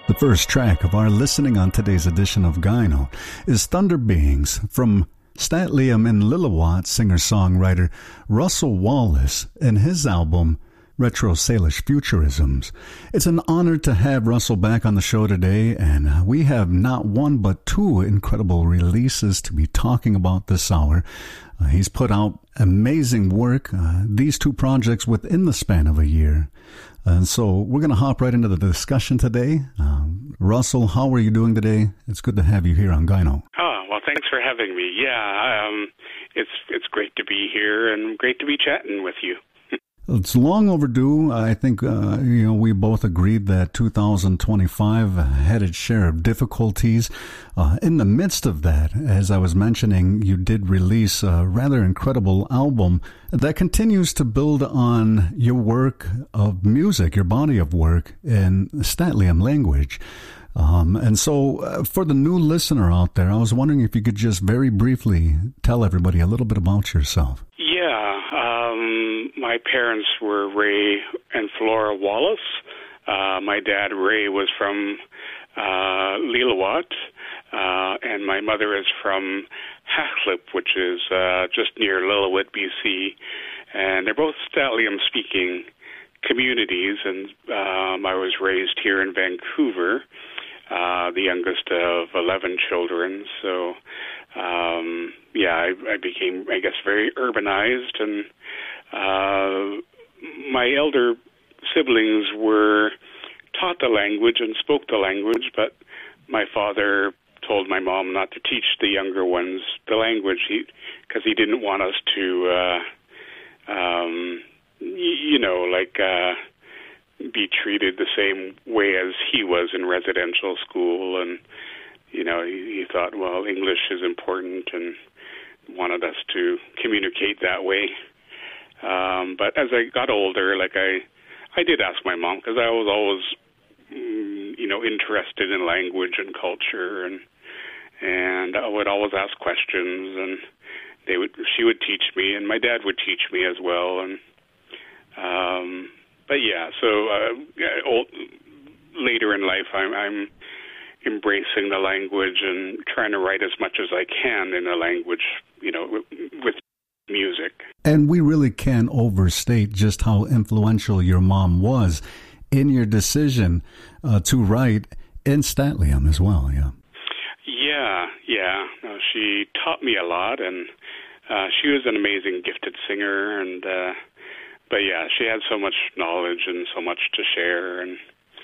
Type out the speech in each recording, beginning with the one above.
The first track of our listening on today's edition of Gyno is Thunder Beings from Statliam and Lillooet singer-songwriter Russell Wallace and his album Retro Salish Futurisms. It's an honor to have Russell back on the show today, and we have not one but two incredible releases to be talking about this hour. He's put out amazing work, these two projects within the span of a year. And so we're going to hop right into the discussion today. Russell, how are you doing today? It's good to have you here on Gyno. Oh, well, thanks for having me. Yeah, it's great to be here and great to be chatting with you. It's long overdue. I think, we both agreed that 2025 had its share of difficulties. In the midst of that, as I was mentioning, you did release a rather incredible album that continues to build on your work of music, your body of work in Statliam language. And so for the new listener out there, I was wondering if you could just very briefly tell everybody a little bit about yourself. Yeah, my parents were Ray and Flora Wallace. My dad, Ray, was from Lillooet, and my mother is from Haslip, which is just near Lillooet, BC. And they're both Statliam-speaking communities, and I was raised here in Vancouver, the youngest of 11 children. So, I became, I guess, very urbanized, and my elder siblings were taught the language and spoke the language, but my father told my mom not to teach the younger ones the language because he didn't want us to, be treated the same way as he was in residential school. And, he thought, well, English is important and wanted us to communicate that way. But as I got older, I did ask my mom, because I was always, interested in language and culture, and I would always ask questions, and she would teach me, and my dad would teach me as well, and later in life, I'm embracing the language and trying to write as much as I can in a language, with music. And we really can't overstate just how influential your mom was in your decision to write in Statliam as well, yeah. Yeah. No, she taught me a lot, and she was an amazing, gifted singer, and she had so much knowledge and so much to share, and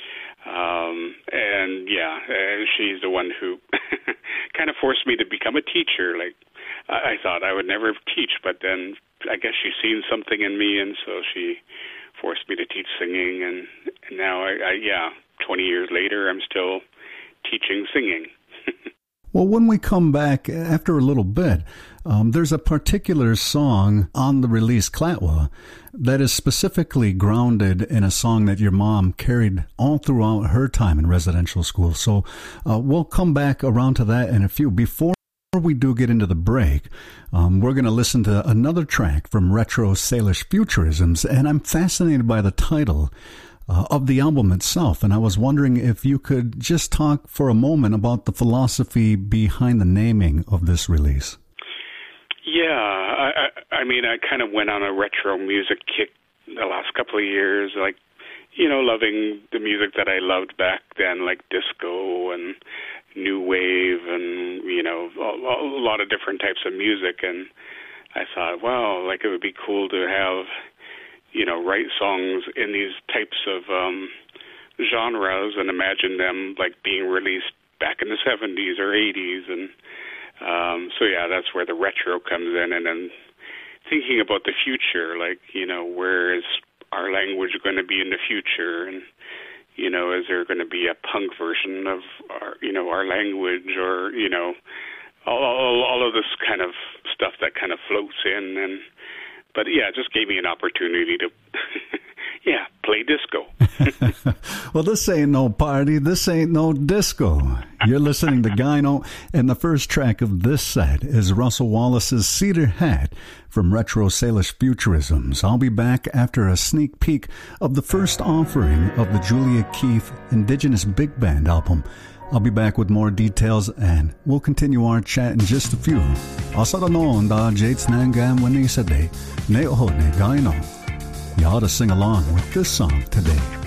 she's the one who kind of forced me to become a teacher. I thought I would never teach, but then I guess she's seen something in me, and so she forced me to teach singing, and now 20 years later, I'm still teaching singing. Well, when we come back after a little bit, there's a particular song on the release Clatwa that is specifically grounded in a song that your mom carried all throughout her time in residential school. So we'll come back around to that in a few. Before we do get into the break, we're going to listen to another track from Retro Salish Futurisms, and I'm fascinated by the title of the album itself, and I was wondering if you could just talk for a moment about the philosophy behind the naming of this release. Yeah, I kind of went on a retro music kick the last couple of years, loving the music that I loved back then, like disco and new wave and, a lot of different types of music, and I thought, wow, it would be cool to have write songs in these types of genres and imagine them being released back in the 70s or 80s. And that's where the retro comes in. And then thinking about the future, where is our language going to be in the future? And, is there going to be a punk version of our language, or, all of this kind of stuff that kind of floats in. But it just gave me an opportunity to, Yeah, play disco. Well, this ain't no party. This ain't no disco. You're listening to Gyno, and the first track of this set is Russell Wallace's Cedar Hat from Retro Salish Futurisms. I'll be back after a sneak peek of the first offering of the Julia Keith Indigenous Big Band album. I'll be back with more details, and we'll continue our chat in just a few. Asada noon da Jates Nangam Winnie Sade, Neoho ne Gyno. You ought to sing along with this song today.